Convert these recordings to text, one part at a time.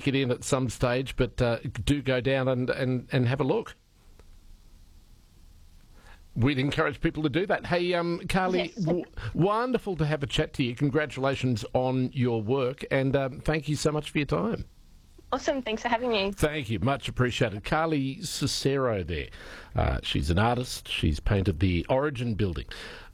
make it in at some stage, but do go down and have a look. We'd encourage people to do that. Hey, Carly, Yes. Wonderful to have a chat to you. Congratulations on your work, and thank you so much for your time. Awesome. Thanks for having me. Thank you. Much appreciated. Carly Cicero there. She's an artist. She's painted the Origin building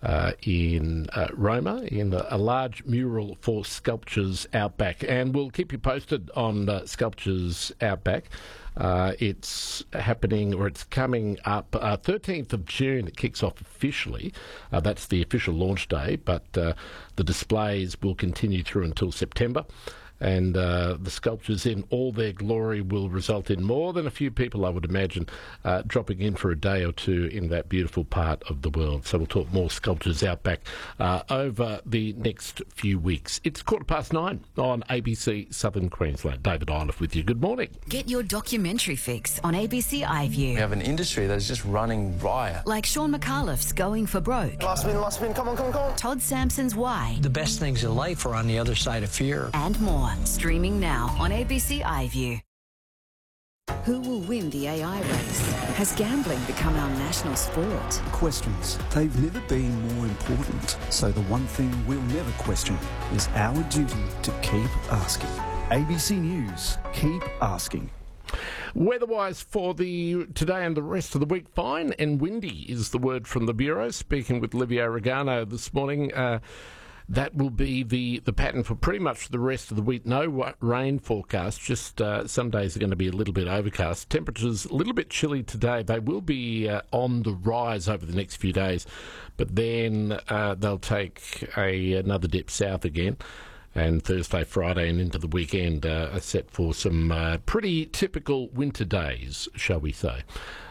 in Roma in a large mural for Sculptures Outback. And we'll keep you posted on Sculptures Outback. It's happening, or it's coming up 13th of June. It kicks off officially. That's the official launch day, but the displays will continue through until September. And the sculptures in all their glory will result in more than a few people, I would imagine, dropping in for a day or two in that beautiful part of the world. So we'll talk more Sculptures Outback over the next few weeks. It's 9:15 on ABC Southern Queensland. David Iliff with you. Good morning. Get your documentary fix on ABC iView. We have an industry that is just running riot. Like Sean McAuliffe's Going for Broke. Last spin, come on. Todd Sampson's Why. The best things in life are on the other side of fear. And more. Streaming now on ABC iView. Who will win the AI race? Has gambling become our national sport? Questions. They've never been more important. So the one thing we'll never question is our duty to keep asking. ABC News. Keep asking. Weather-wise for the today and the rest of the week, fine and windy is the word from the Bureau. Speaking with Livio Regano this morning, that will be the pattern for pretty much the rest of the week. No rain forecast, just some days are going to be a little bit overcast. Temperatures a little bit chilly today. They will be on the rise over the next few days, but then they'll take another dip south again. And Thursday, Friday and into the weekend are set for some pretty typical winter days, shall we say.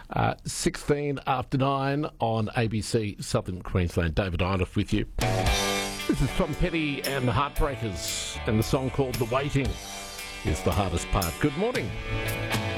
16 after 9 on ABC Southern Queensland. David Iliff with you. This is Tom Petty and the Heartbreakers, and the song called The Waiting is the hardest part. Good morning.